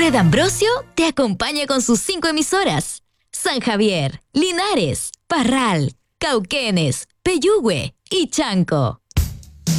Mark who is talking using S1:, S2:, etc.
S1: Fred Ambrosio te acompaña con sus 5 emisoras: San Javier, Linares, Parral, Cauquenes, Peyúgue y Chanco.